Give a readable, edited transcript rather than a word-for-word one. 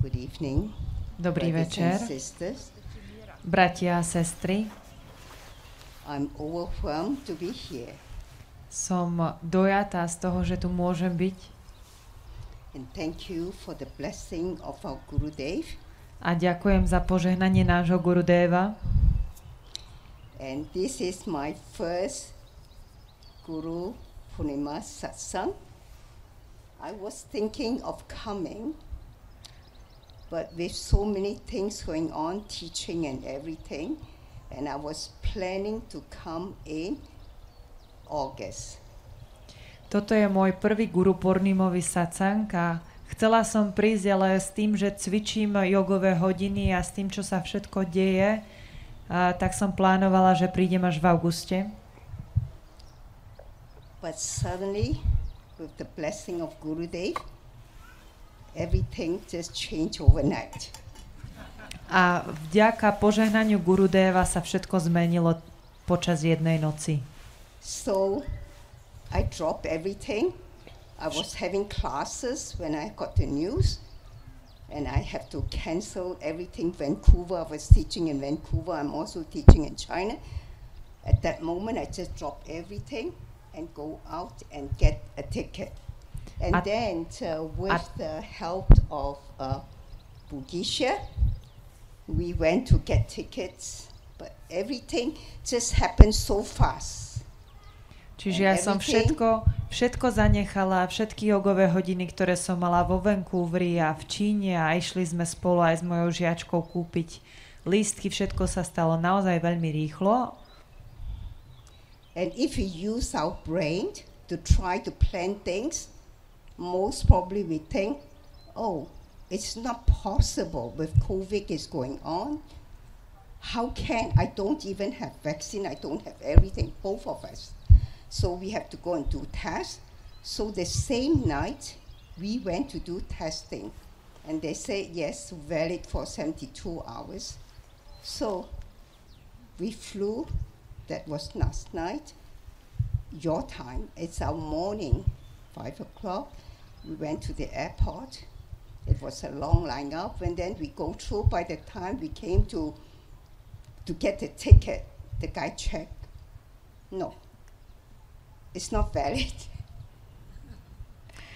Good evening, Dobrý brothers večer, and sisters. bratia a sestry. I'm overwhelmed to be here. Som dojatá z toho, že tu môžem byť. And thank you for the blessing of our Gurudev. A ďakujem za požehnanie nášho Gurudeva. And this is my first Guru Purnima Satsang. I was thinking of coming, but with so many things going on, teaching and everything, and I was planning to come in August. Toto je môj prvý Guru Purnimový satsang a chcela som prísť, ale s tým, že cvičím jogové hodiny a s tým, čo sa všetko deje, tak som plánovala, že prídem až v auguste. But suddenly, with the blessing of Gurudev, everything just changed overnight. A vďaka požehnaniu Gurudeva sa všetko zmenilo počas jednej noci. So I dropped everything. I was having classes when I got the news, and I have to cancel everything. Vancouver, I was teaching in Vancouver. I'm also teaching in China. At that moment, I just dropped everything and go out and get a ticket. And then with the help of Bugisha, we went to get tickets, but everything just happened so fast. Čiže ja som všetko zanechala, všetky jogové hodiny, ktoré som mala vo Vancouveri a v Číne a išli sme spolu aj s mojou žiačkou kúpiť lístky, všetko sa stalo naozaj veľmi rýchlo. And if we use our brain to try to plan things, most probably we think, oh, it's not possible with COVID is going on. How can, I don't even have vaccine, I don't have everything, both of us. So we have to go and do tests. So the same night, we went to do testing. And they say, yes, valid for 72 hours. So we flew, that was last night. Your time, it's our morning, 5 o'clock. We went to the airport. It was a long line up, and then we go through. By the time we came to get the ticket, the guy checked. No, it's not valid.